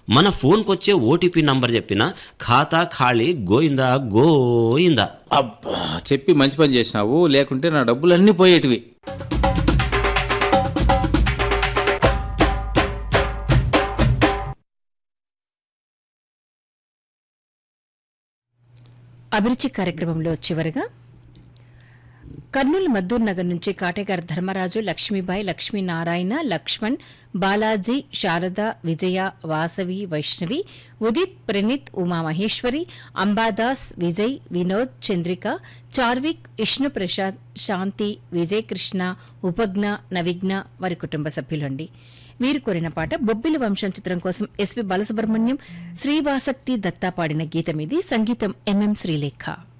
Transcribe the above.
మన ఫోన్కొచ్చే OTP number చెప్పిన ఖాతా ఖాళీ గోయిందా గోయిందా. అబ్బా, చెప్పి మంచి పని చేసినావు, లేకుంటే నా డబ్బులన్నీ పోయేటివి. అభిరుచి కార్యక్రమంలో చివరగా కర్నూలు మద్దూర్ నగర్ నుంచి కాటేగారు ధర్మరాజు, లక్ష్మీబాయి, లక్ష్మీనారాయణ, లక్ష్మణ్, బాలాజీ, శారద, విజయ, వాసవి, వైష్ణవి, ఉదిత్, ప్రణీత్, ఉమామహేశ్వరి, అంబాదాస్, విజయ్, వినోద్, చంద్రిక, చార్విక్, విష్ణుప్రసాద్, శాంతి, విజయ్ కృష్ణ, ఉపజ్ఞ, నవిఘ్న వారి కుటుంబ సభ్యులండి. వీరు కోరిన పాట బొబ్బిలి వంశం చిత్రం కోసం ఎస్పి బాలసుబ్రహ్మణ్యం, శ్రీవాసక్తి దత్తా పాడిన గీతం ఇది. సంగీతం ఎంఎం శ్రీలేఖ.